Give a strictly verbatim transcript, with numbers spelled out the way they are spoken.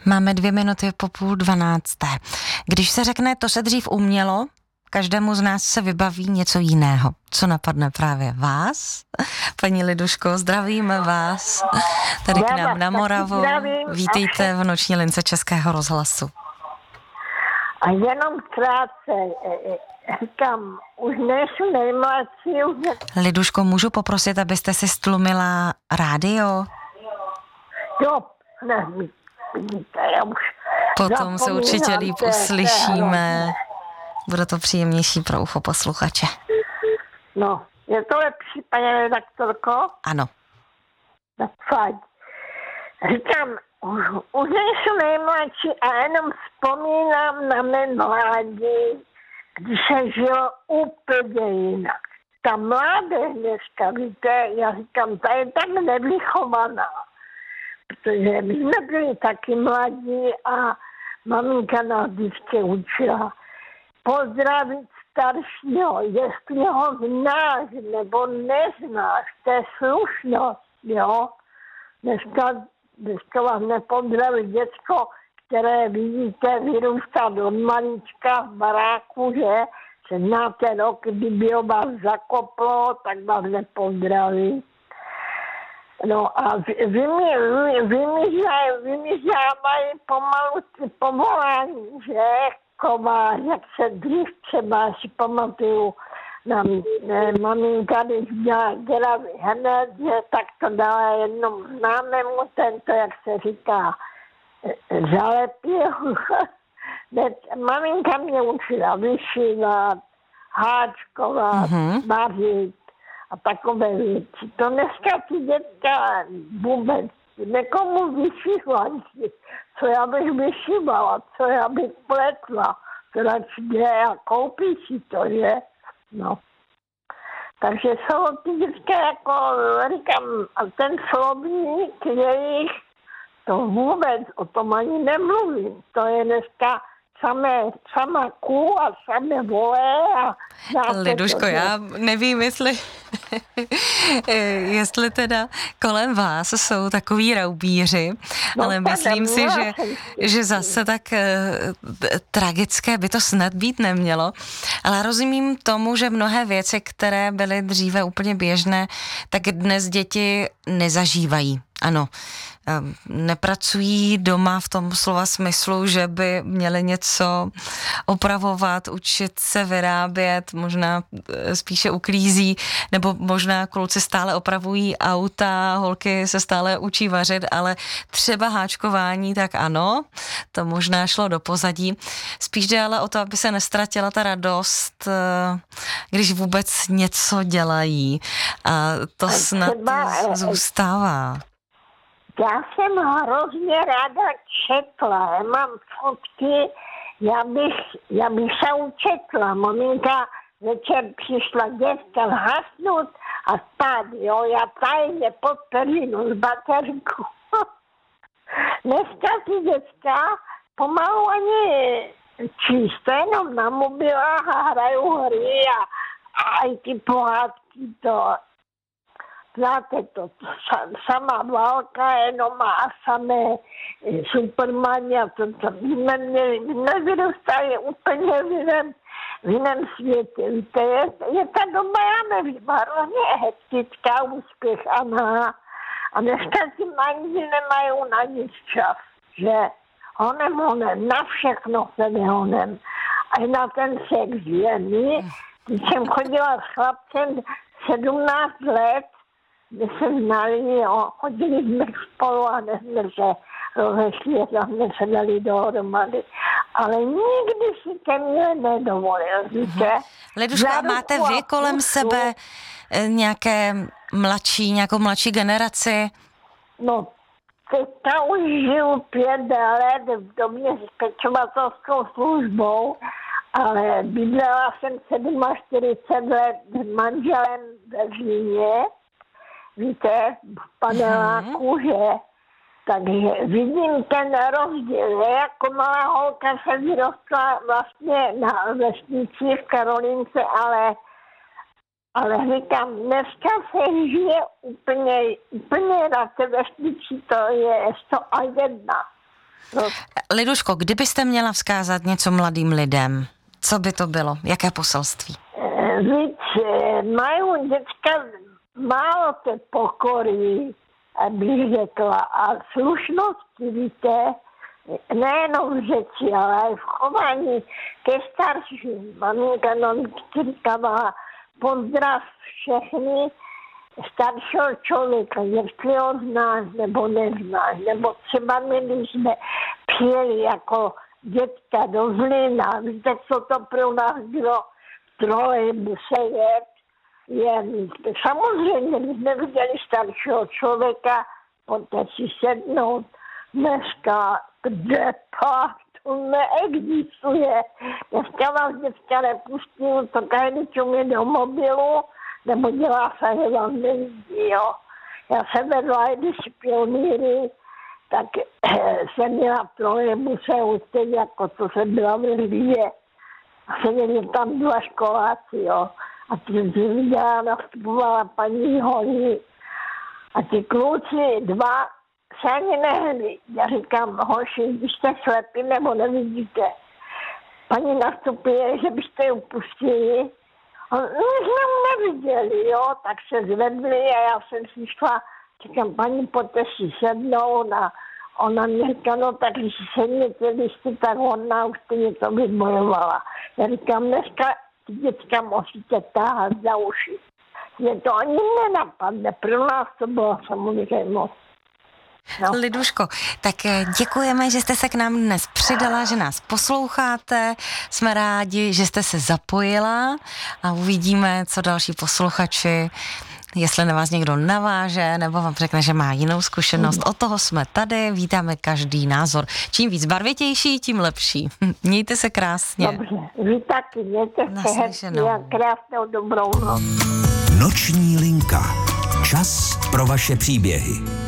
Máme dvě minuty po půl dvanácté. Když se řekne, to se dřív umělo, každému z nás se vybaví něco jiného. Co napadne právě vás? Paní Liduško, zdravíme vás tady k nám na Moravu. Vítejte v noční lince Českého rozhlasu. A jenom krátce, říkám, už nejsou nejmladší. Už... Liduško, můžu poprosit, abyste si stlumila rádio? Jo, ne, vidíte, já už Potom se určitě líp uslyšíme. Bude to příjemnější pro ucho posluchače. No, je to lepší, paní redaktorko? Ano. Tak fajn. Říkám, už, už nejsou nejmladší a jenom vzpomínám na mé mládí, když se žilo úplně jinak. Ta mládež dneska, víte, já říkám, ta je tak nevychovaná, protože my jsme byli taky mladí a maminka nás vždycky učila pozdravit staršího, jestli ho znáš nebo neznáš, to je slušnost, jo. Dneska, dneska vás nepozdraví děcko, které vidíte vyrůstat od malička v baráku, že se znáte rok, kdyby ho vás zakoplo, tak vás nepozdraví. No a vymizávají pomalu ty povolání, že kovář, jak se dřív třeba si pamatuju, na maminka, když měla dělat hned, že tak to dala jednomu známému, tento, jak se říká, zalepil. Maminka mě učila vyšívat, háčkovat, mm-hmm. vařit a takové věci. To dneska ty dětka vůbec nekomu vyšívají, co já bych vyšívala, co já bych pletla, to radši jde a koupí si to, že? No. Takže jsou ty dětka jako, říkám, a ten slovník jejich, to vůbec o tom ani nemluvím. To je dneska samé, sama ků a samé vole a... Liduško, to, já nevím, jestli, jestli teda kolem vás jsou takový raubíři, no, ale myslím si, že, že zase tak tragické by to snad být nemělo. Ale rozumím tomu, že mnohé věci, které byly dříve úplně běžné, tak dnes děti nezažívají. Ano, nepracují doma v tom slova smyslu, že by měli něco opravovat, učit se vyrábět, možná spíše uklízí, nebo možná kluci stále opravují auta, holky se stále učí vařit, ale třeba háčkování, tak ano, to možná šlo do pozadí. Spíš jde ale o to, aby se nestratila ta radost, když vůbec něco dělají. A to snad zůstává. Já jsem hrozně ráda četla, já mám fotky, já bych, já bych se učetla. Maminka večer přišla děvka hasnout a spát, jo, já tajně pod perinu s baterkou. Dneska ty děcka pomalu ani číst, jenom na mobilách a hrajou hry a, a i ty pohádky to... Znáte to, sama válka jenom a samé Supermani a to, to nevyrůstají úplně v jiném, v jiném světě. Víte, je, je ta doba, já nevím, hrozně hektická, úspěchaná a dneska ti manži nemají na nic čas, že honem, honem, na všechno se nehonem. A na ten sex, že my, když jsem chodila s chlapcem sedmnáct let, kde se znali, jo, chodili jsme spolu a jsme se rozešli a jsme se dali dohromady. Ale nikdy si ke mně nedovolil, víte? Liduško, a máte vy kolem sebe nějaké mladší, nějakou mladší generaci? No, teďka už žiju pět let v domě s pečovatelskou službou, ale bydlela jsem čtyřicet sedm let s manželem ve Zlíně. Víte, v paneláku, že? Takže vidím ten rozdíl, že jako malá holka se vyrostla vlastně na vesnici v Karolínce, ale, ale říkám, dneska se žije úplně, úplně na té vesnici, to je sto a jedna. No, Liduško, kdybyste měla vzkázat něco mladým lidem, co by to bylo? Jaké poselství? víc mají děcka málo té pokory, abych řekla, a slušnosti, víte, nejenom v řeči, ale i v chování ke starším. Maminka nám říkala pozdrav všechny staršího člověka, jestli ho znáš nebo neznáš, nebo třeba my, když jsme přijeli jako dětka do Zlína, víte, co to pro nás bylo, trolejbuse jet, jen samozřejmě, když jsme viděli staršího člověka, poté si sednout, dneska, kde pak, to neexistuje. Dneska vás děcka nepustí, to každý čumí do mobilu, nebo dělá se, že vám nevidí, jo. Já jsem vedla, když pionýry, tak jsem měla trolejbuse, stejně jako to jsem byla v Lvivě. A seděli tam dva školáci, jo. A ty jsem viděla, nastupovala paní Holí. A ty kluci dva se ani nehli. Já říkám, hoši, když jste slepí nebo nevidíte. Paní nastupuje, že byste ji pustili. A my jsme mu neviděli, jo. Tak se zvedli a já jsem si šla. Říkám, paní, pojďte si sednout. A ona mě říká, no tak když si sedněte listy, tak ona už to něco vybojovala. Já říkám, dneska ty děcka musíte táhat za uši. Mě to ani nenapadne, pro nás to bylo samozřejmost. No. Liduško, tak děkujeme, že jste se k nám dnes přidala, že nás posloucháte. Jsme rádi, že jste se zapojila a uvidíme, co další posluchači, jestli na vás někdo naváže nebo vám řekne, že má jinou zkušenost. Od toho jsme tady, vítáme každý názor. Čím víc barvitější, tím lepší. Mějte se krásně. Dobře, vy taky, mějte se hezky a krásnou dobrou noc. Noční linka. Čas pro vaše příběhy.